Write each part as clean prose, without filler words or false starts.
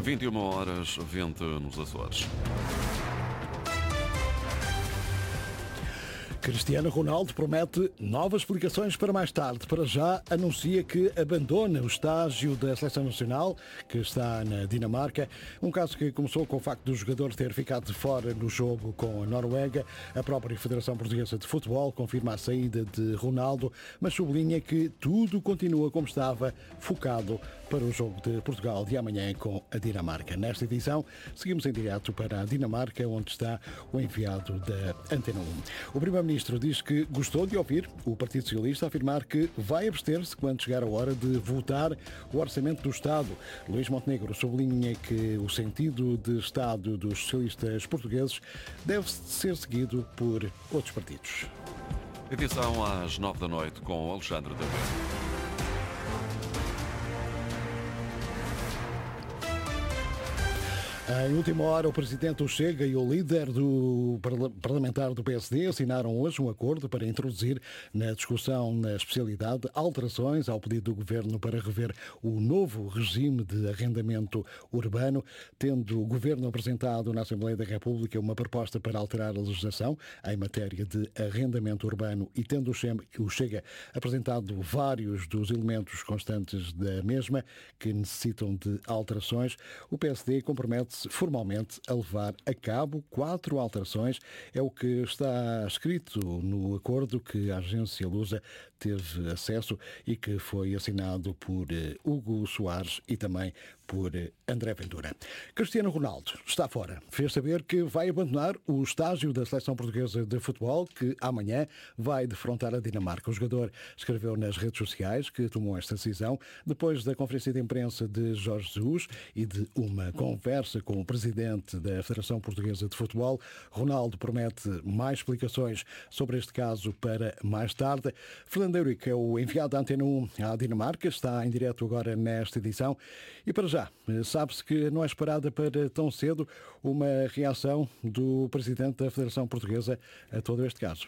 21h20 nos Açores. Cristiano Ronaldo promete novas explicações para mais tarde. Para já, anuncia que abandona o estágio da Seleção Nacional, que está na Dinamarca. Um caso que começou com o facto do jogador ter ficado de fora no jogo com a Noruega. A própria Federação Portuguesa de Futebol confirma a saída de Ronaldo, mas sublinha que tudo continua como estava, focado para o jogo de Portugal de amanhã com a Dinamarca. Nesta edição, seguimos em direto para a Dinamarca, onde está o enviado da Antena 1. O Primeiro-Ministro diz que gostou de ouvir o Partido Socialista afirmar que vai abster-se quando chegar a hora de votar o Orçamento do Estado. Luís Montenegro sublinha que o sentido de Estado dos socialistas portugueses deve ser seguido por outros partidos. Edição às 9 da noite com Alexandre David. Em última hora, o presidente do Chega e o líder do parlamentar do PSD assinaram hoje um acordo para introduzir na discussão na especialidade alterações ao pedido do governo para rever o novo regime de arrendamento urbano, tendo o governo apresentado na Assembleia da República uma proposta para alterar a legislação em matéria de arrendamento urbano e tendo o Chega apresentado vários dos elementos constantes da mesma que necessitam de alterações, o PSD compromete formalmente a levar a cabo 4 alterações. É o que está escrito no acordo que a agência Lusa teve acesso e que foi assinado por Hugo Soares e também por André Ventura. Cristiano Ronaldo está fora. Fez saber que vai abandonar o estágio da Seleção Portuguesa de Futebol, que amanhã vai defrontar a Dinamarca. O jogador escreveu nas redes sociais que tomou esta decisão depois da conferência de imprensa de Jorge Jesus e de uma conversa com o presidente da Federação Portuguesa de Futebol. Ronaldo promete mais explicações sobre este caso para mais tarde. Fernando Eurico é o enviado da Antena 1 à Dinamarca, está em direto agora nesta edição e para já sabe-se que não é esperada para tão cedo uma reação do presidente da Federação Portuguesa a todo este caso.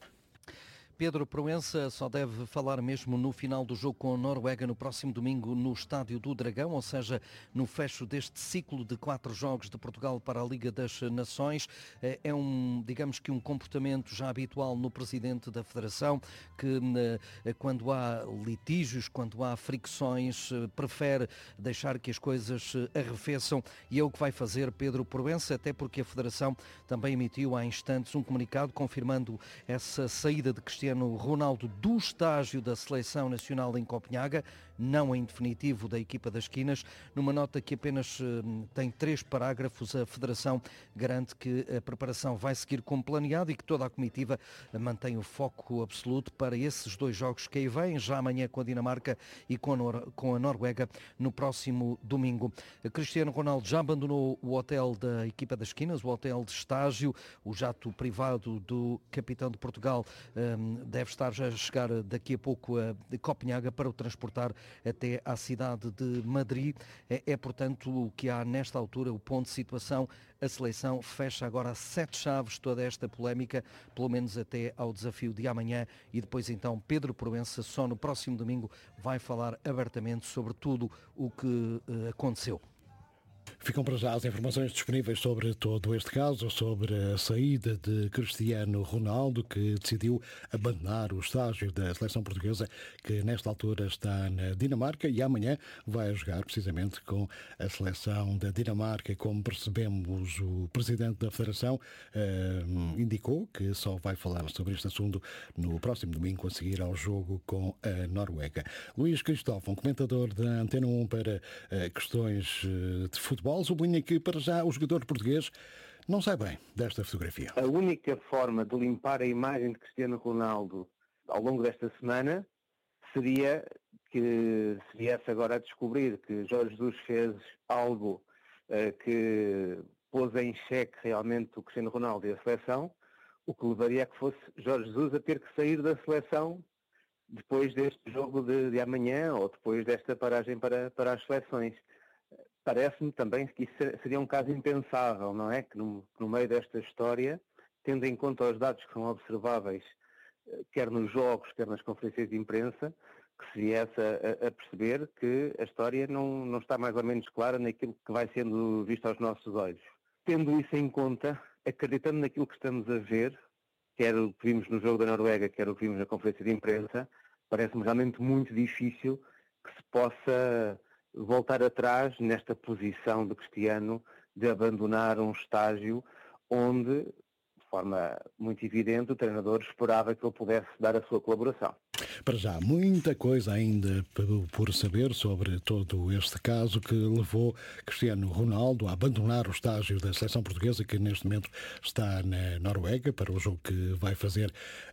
Pedro Proença só deve falar mesmo no final do jogo com a Noruega no próximo domingo no Estádio do Dragão, ou seja, no fecho deste ciclo de 4 jogos de Portugal para a Liga das Nações. É digamos que um comportamento já habitual no presidente da Federação, que quando há litígios, quando há fricções, prefere deixar que as coisas arrefeçam e é o que vai fazer Pedro Proença, até porque a Federação também emitiu há instantes um comunicado confirmando essa saída de Cristiano Ronaldo do estágio da Seleção Nacional em Copenhaga, não em definitivo da equipa das Quinas. Numa nota que apenas tem 3 parágrafos, a Federação garante que a preparação vai seguir como planeado e que toda a comitiva mantém o foco absoluto para esses 2 jogos que aí vêm, já amanhã com a Dinamarca e com a Noruega no próximo domingo. Cristiano Ronaldo já abandonou o hotel da equipa das Quinas, o hotel de estágio, o jato privado do capitão de Portugal deve estar já a chegar daqui a pouco a Copenhaga para o transportar até à cidade de Madrid. Portanto, o que há nesta altura, o ponto de situação. A seleção fecha agora 7 chaves toda esta polémica, pelo menos até ao desafio de amanhã, e depois então Pedro Proença só no próximo domingo vai falar abertamente sobre tudo o que aconteceu. Ficam para já as informações disponíveis sobre todo este caso, sobre a saída de Cristiano Ronaldo, que decidiu abandonar o estágio da Seleção Portuguesa, que nesta altura está na Dinamarca e amanhã vai jogar precisamente com a Seleção da Dinamarca. Como percebemos, o Presidente da Federação indicou que só vai falar sobre este assunto no próximo domingo, a seguir ao jogo com a Noruega. Luís Cristóvão, comentador da Antena 1 para questões de futebol, sublinha que para já o jogador português não sai bem desta fotografia. A única forma de limpar a imagem de Cristiano Ronaldo ao longo desta semana seria que se viesse agora a descobrir que Jorge Jesus fez algo que pôs em xeque realmente o Cristiano Ronaldo e a seleção, o que levaria a que fosse Jorge Jesus a ter que sair da seleção depois deste jogo de amanhã ou depois desta paragem para as seleções. Parece-me também que isso seria um caso impensável, não é? Que no meio desta história, tendo em conta os dados que são observáveis, quer nos jogos, quer nas conferências de imprensa, que se viesse a perceber que a história não está mais ou menos clara naquilo que vai sendo visto aos nossos olhos. Tendo isso em conta, acreditando naquilo que estamos a ver, quer o que vimos no jogo da Noruega, quer o que vimos na conferência de imprensa, parece-me realmente muito difícil que se possa voltar atrás nesta posição de Cristiano de abandonar um estágio onde, de forma muito evidente, o treinador esperava que ele pudesse dar a sua colaboração. Para já, muita coisa ainda por saber sobre todo este caso que levou Cristiano Ronaldo a abandonar o estágio da seleção portuguesa, que neste momento está na Noruega, para o jogo que vai fazer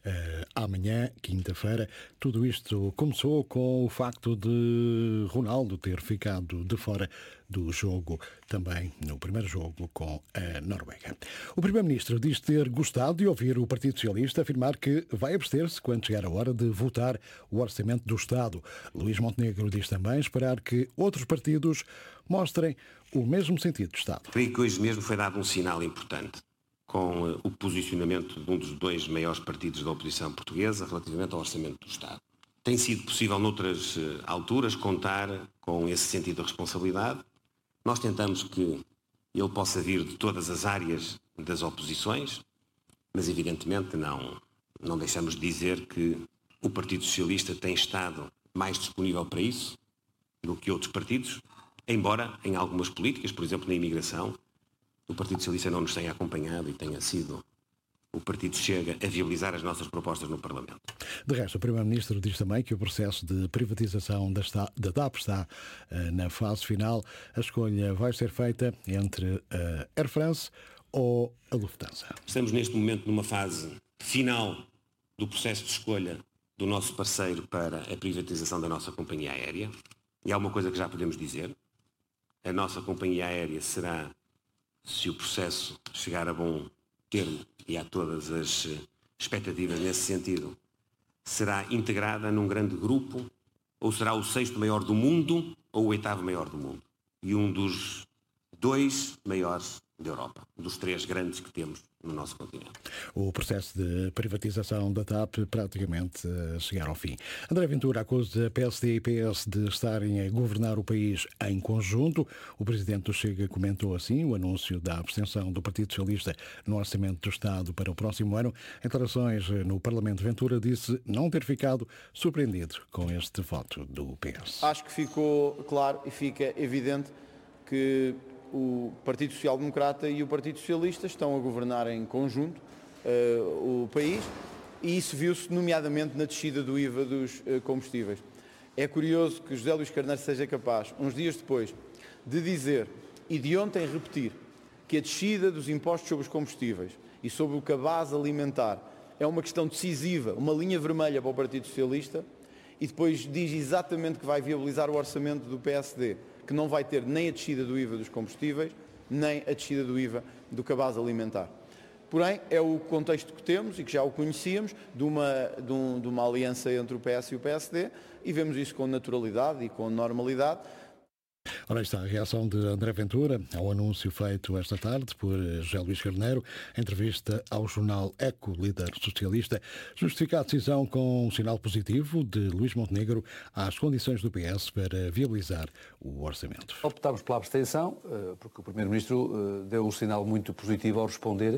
amanhã, quinta-feira. Tudo isto começou com o facto de Ronaldo ter ficado de fora do jogo, também no primeiro jogo com a Noruega. O Primeiro-Ministro diz ter gostado de ouvir o Partido Socialista afirmar que vai abster-se quando chegar a hora de votar o Orçamento do Estado. Luís Montenegro diz também esperar que outros partidos mostrem o mesmo sentido de Estado. Creio que hoje mesmo foi dado um sinal importante com o posicionamento de um dos dois maiores partidos da oposição portuguesa relativamente ao Orçamento do Estado. Tem sido possível noutras alturas contar com esse sentido de responsabilidade. Nós tentamos que ele possa vir de todas as áreas das oposições, mas evidentemente não deixamos de dizer que o Partido Socialista tem estado mais disponível para isso do que outros partidos, embora em algumas políticas, por exemplo na imigração, o Partido Socialista não nos tenha acompanhado e tenha sido o Partido Chega a viabilizar as nossas propostas no Parlamento. De resto, o Primeiro-Ministro diz também que o processo de privatização da TAP está na fase final. A escolha vai ser feita entre a Air France ou a Lufthansa. Estamos neste momento numa fase final do processo de escolha do nosso parceiro para a privatização da nossa companhia aérea. E há uma coisa que já podemos dizer. A nossa companhia aérea será, se o processo chegar a bom termo, e há todas as expectativas nesse sentido, será integrada num grande grupo, ou será o 6º maior do mundo, ou o 8º maior do mundo. E um dos 2 maiores da Europa, dos 3 grandes que temos no nosso continente. O processo de privatização da TAP praticamente a chegar ao fim. André Ventura acusa PSD e PS de estarem a governar o país em conjunto. O presidente do Chega comentou assim o anúncio da abstenção do Partido Socialista no Orçamento do Estado para o próximo ano. Em declarações no Parlamento, Ventura disse não ter ficado surpreendido com este voto do PS. Acho que ficou claro e fica evidente que o Partido Social Democrata e o Partido Socialista estão a governar em conjunto o país, e isso viu-se nomeadamente na descida do IVA dos combustíveis. É curioso que José Luís Carneiro seja capaz, uns dias depois, de dizer e de ontem repetir que a descida dos impostos sobre os combustíveis e sobre o cabaz alimentar é uma questão decisiva, uma linha vermelha para o Partido Socialista, e depois diz exatamente que vai viabilizar o orçamento do PSD, que não vai ter nem a descida do IVA dos combustíveis, nem a descida do IVA do cabaz alimentar. Porém, é o contexto que temos e que já o conhecíamos, de uma aliança entre o PS e o PSD, e vemos isso com naturalidade e com normalidade. Ora, está a reação de André Ventura ao anúncio feito esta tarde por José Luís Carneiro, entrevista ao jornal Eco, líder socialista, justifica a decisão com um sinal positivo de Luís Montenegro às condições do PS para viabilizar o orçamento. Optámos pela abstenção, porque o Primeiro-Ministro deu um sinal muito positivo ao responder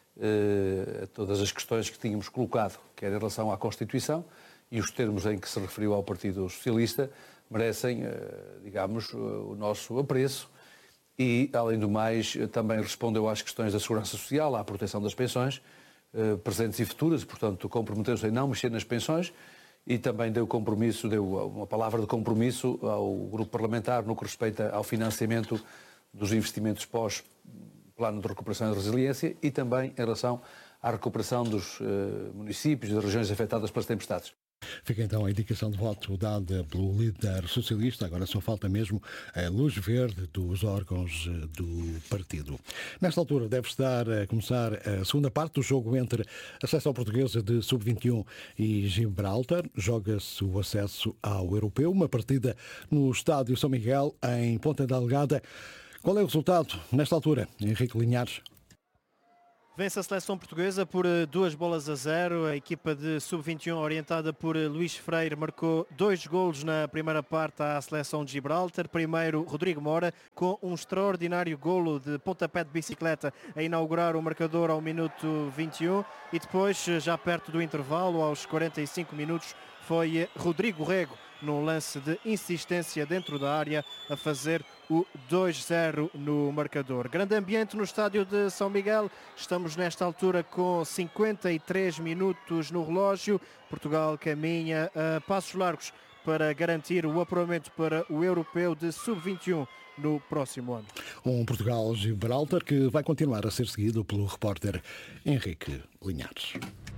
a todas as questões que tínhamos colocado, quer em relação à Constituição e os termos em que se referiu ao Partido Socialista, merecem, digamos, o nosso apreço, e, além do mais, também respondeu às questões da segurança social, à proteção das pensões, presentes e futuras, portanto, comprometeu-se em não mexer nas pensões, e também deu uma palavra de compromisso ao grupo parlamentar no que respeita ao financiamento dos investimentos pós-plano de recuperação e resiliência, e também em relação à recuperação dos municípios e das regiões afetadas pelas tempestades. Fica então a indicação de voto dada pelo líder socialista. Agora só falta mesmo a luz verde dos órgãos do partido. Nesta altura deve estar a começar a segunda parte do jogo entre a seleção portuguesa de sub-21 e Gibraltar. Joga-se o acesso ao europeu, uma partida no estádio São Miguel, em Ponta Delgada. Qual é o resultado nesta altura, Henrique Linhares? Vence a seleção portuguesa por 2-0. A equipa de sub-21, orientada por Luís Freire, marcou 2 golos na primeira parte à seleção de Gibraltar. Primeiro, Rodrigo Mora, com um extraordinário golo de pontapé de bicicleta a inaugurar o marcador ao minuto 21. E depois, já perto do intervalo, aos 45 minutos, foi Rodrigo Rego, num lance de insistência dentro da área, a fazer o 2-0 no marcador. Grande ambiente no estádio de São Miguel. Estamos nesta altura com 53 minutos no relógio. Portugal caminha a passos largos para garantir o apuramento para o Europeu de Sub-21 no próximo ano. Um Portugal-Gibraltar que vai continuar a ser seguido pelo repórter Henrique Linhares.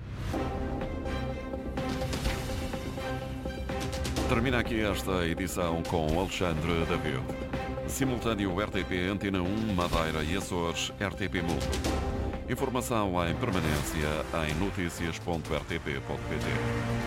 Termina aqui esta edição com Alexandre David. Simultâneo RTP Antena 1, Madeira e Açores, RTP Mundo. Informação em permanência em noticias.rtp.pt.